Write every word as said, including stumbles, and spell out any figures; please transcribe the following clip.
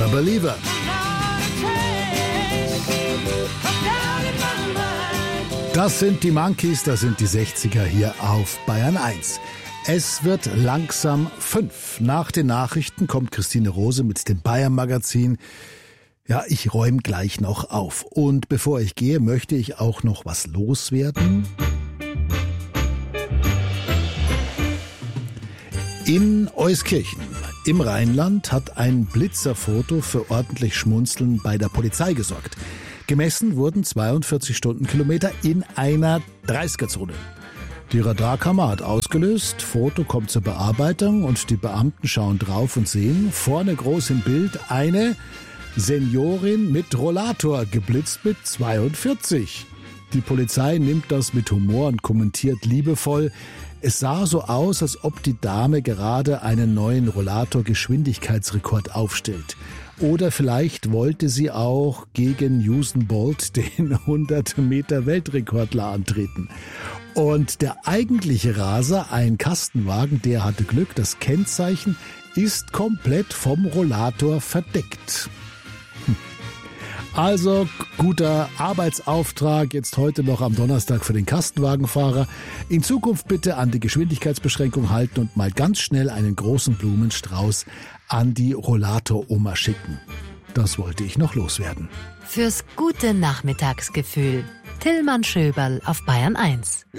a Believer. Das sind die Monkeys, das sind die sechziger hier auf Bayern eins. Es wird langsam fünf. Nach den Nachrichten kommt Christine Rose mit dem Bayern-Magazin. Ja, ich räume gleich noch auf. Und bevor ich gehe, möchte ich auch noch was loswerden. In Euskirchen im Rheinland hat ein Blitzerfoto für ordentlich Schmunzeln bei der Polizei gesorgt. Gemessen wurden zweiundvierzig Stundenkilometer in einer dreißiger-Zone. Die Radarkammer hat ausgelöst, Foto kommt zur Bearbeitung und die Beamten schauen drauf und sehen vorne groß im Bild eine Seniorin mit Rollator, geblitzt mit zweiundvierzig. Die Polizei nimmt das mit Humor und kommentiert liebevoll: Es sah so aus, als ob die Dame gerade einen neuen Rollator-Geschwindigkeitsrekord aufstellt. Oder vielleicht wollte sie auch gegen Usain Bolt, den hundert Meter Weltrekordler, antreten. Und der eigentliche Raser, ein Kastenwagen, der hatte Glück, das Kennzeichen ist komplett vom Rollator verdeckt. Hm. Also guter Arbeitsauftrag jetzt heute noch am Donnerstag für den Kastenwagenfahrer. In Zukunft bitte an die Geschwindigkeitsbeschränkung halten und mal ganz schnell einen großen Blumenstrauß an die Rollator-Oma schicken. Das wollte ich noch loswerden. Fürs gute Nachmittagsgefühl. Tillmann Schöberl auf Bayern eins.